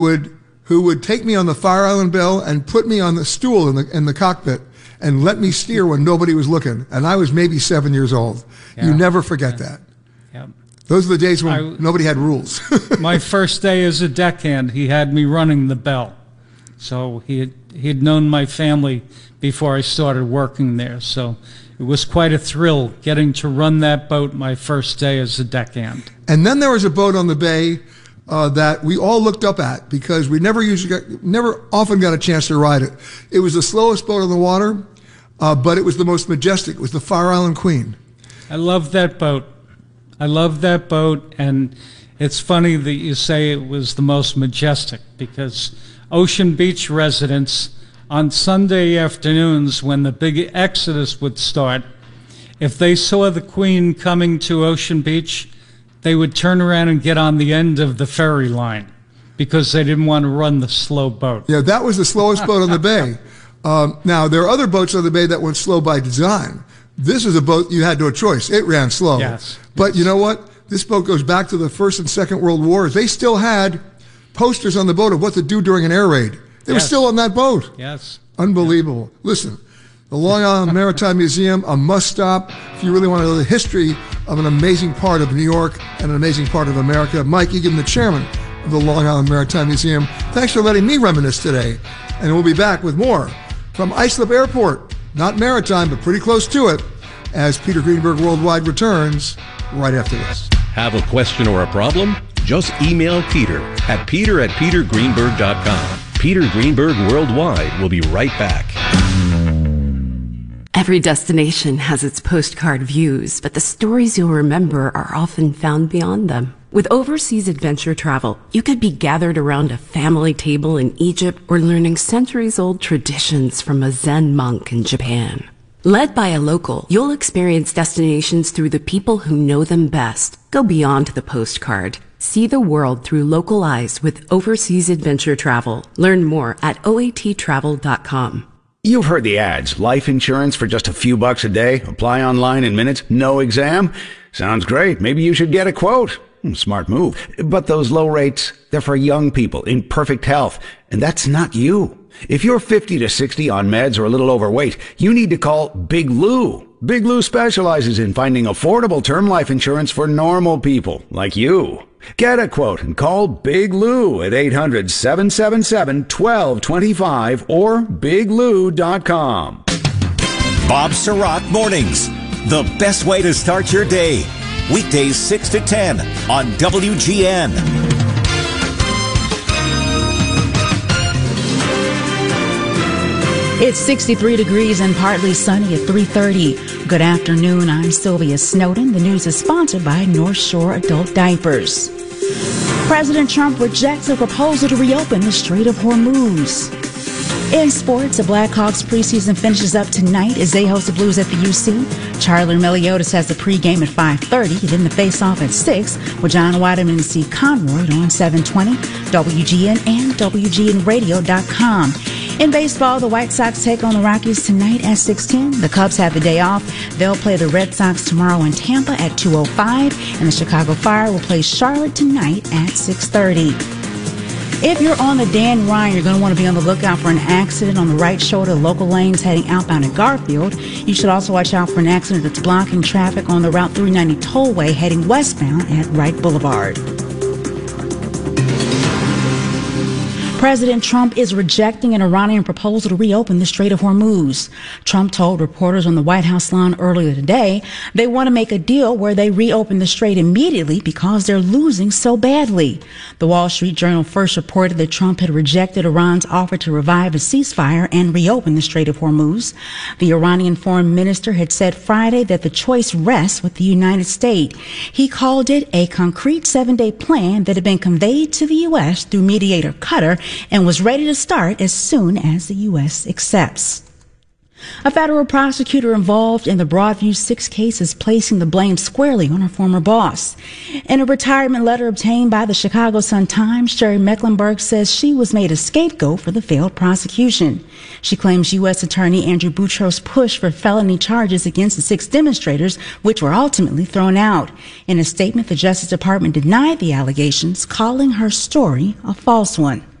who would take me on the Fire Island Belle and put me on the stool in the cockpit and let me steer when nobody was looking. And I was maybe 7 years old. Yeah. You never forget that. Yeah. Those are the days when nobody had rules. My first day as a deckhand, he had me running the Belle. So he had known my family before I started working there. So it was quite a thrill getting to run that boat my first day as a deckhand. And then there was a boat on the bay that we all looked up at because we never often got a chance to ride it. It was the slowest boat on the water, but it was the most majestic. It was the Fire Island Queen. I love that boat. And it's funny that you say it was the most majestic because Ocean Beach residents on Sunday afternoons when the big exodus would start, if they saw the Queen coming to Ocean Beach, they would turn around and get on the end of the ferry line because they didn't want to run the slow boat. Yeah, that was the slowest boat on the bay. Now, there are other boats on the bay that went slow by design. This is a boat you had no choice. It ran slow. Yes. But you know what? This boat goes back to the First and Second World Wars. They still had posters on the boat of what to do during an air raid. They were still on that boat. Yes. Unbelievable. Listen, the Long Island Maritime Museum, a must-stop if you really want to know the history of an amazing part of New York and an amazing part of America. Mike Egan, the chairman of the Long Island Maritime Museum, thanks for letting me reminisce today. And we'll be back with more from Islip Airport, not maritime, but pretty close to it, as Peter Greenberg Worldwide returns right after this. Have a question or a problem? Just email Peter at petergreenberg.com. Peter Greenberg Worldwide will be right back. Every destination has its postcard views, but the stories you'll remember are often found beyond them. With overseas adventure travel, you could be gathered around a family table in Egypt or learning centuries-old traditions from a Zen monk in Japan. Led by a local, you'll experience destinations through the people who know them best. Go beyond the postcard. See the world through local eyes with overseas adventure travel. Learn more at oattravel.com. You've heard the ads. Life insurance for just a few bucks a day. Apply online in minutes. No exam. Sounds great. Maybe you should get a quote. Smart move. But those low rates, they're for young people in perfect health. And that's not you. If you're 50 to 60 on meds or a little overweight, you need to call Big Lou. Big Lou specializes in finding affordable term life insurance for normal people like you. Get a quote and call Big Lou at 800-777-1225 or biglou.com. Bob Sirott Mornings, the best way to start your day. Weekdays 6 to 10 on WGN. It's 63 degrees and partly sunny at 3:30. Good afternoon, I'm Sylvia Snowden. The news is sponsored by North Shore Adult Diapers. President Trump rejects a proposal to reopen the Strait of Hormuz. In sports, the Blackhawks preseason finishes up tonight as they host the Blues at the UC. Charlie Meliodas has the pregame at 5:30, then the face-off at 6 with John Weideman and Steve Conroy on 720, WGN and WGNradio.com. In baseball, the White Sox take on the Rockies tonight at 6:10. The Cubs have the day off. They'll play the Red Sox tomorrow in Tampa at 2:05, and the Chicago Fire will play Charlotte tonight at 6:30. If you're on the Dan Ryan, you're going to want to be on the lookout for an accident on the right shoulder of local lanes heading outbound at Garfield. You should also watch out for an accident that's blocking traffic on the Route 390 tollway heading westbound at Wright Boulevard. President Trump is rejecting an Iranian proposal to reopen the Strait of Hormuz. Trump told reporters on the White House lawn earlier today they want to make a deal where they reopen the strait immediately because they're losing so badly. The Wall Street Journal first reported that Trump had rejected Iran's offer to revive a ceasefire and reopen the Strait of Hormuz. The Iranian foreign minister had said Friday that the choice rests with the United States. He called it a concrete 7-day plan that had been conveyed to the U.S. through mediator Qatar and was ready to start as soon as the U.S. accepts. A federal prosecutor involved in the Broadview 6 case is placing the blame squarely on her former boss. In a retirement letter obtained by the Chicago Sun-Times, Sherry Mecklenburg says she was made a scapegoat for the failed prosecution. She claims U.S. Attorney Andrew Boutros pushed for felony charges against the 6 demonstrators, which were ultimately thrown out. In a statement, the Justice Department denied the allegations, calling her story a false one.